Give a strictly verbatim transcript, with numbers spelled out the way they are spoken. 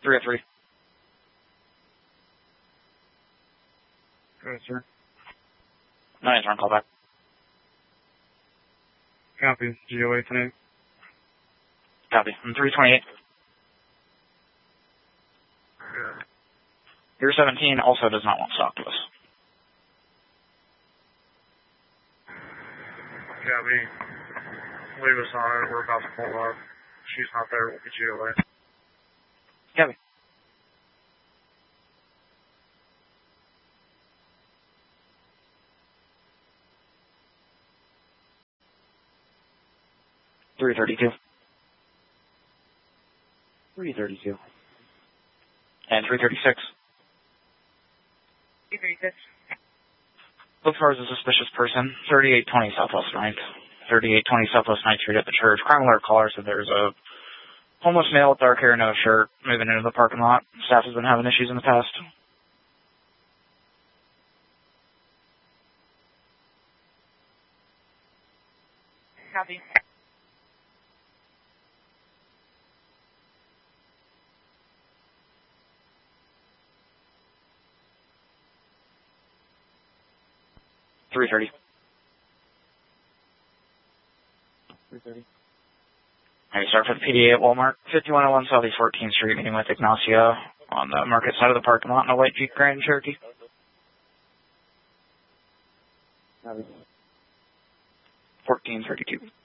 three oh three. Go ahead, sir. nine eight, run call back. Copy. G O A ten. Copy. I'm three twenty-eight. Good. Your seventeen also does not want stock to us. Copy. Leave us on it. We're about to pull up. She's not there. We'll get G O A. Copy. three thirty-two. three thirty-two. And three thirty-six. three thirty-six. Look for as a suspicious person. thirty-eight twenty Southwest ninth. thirty-eight twenty Southwest ninth Street at the church. Crime alert caller said there's a homeless male with dark hair, no shirt, moving into the parking lot. Staff has been having issues in the past. Copy. three thirty. three thirty. Alright, start for the P D A at Walmart. fifty-one oh one Southeast fourteenth Street, meeting with Ignacio on the market side of the parking lot in a white Jeep Grand Cherokee. Copy. fourteen thirty-two.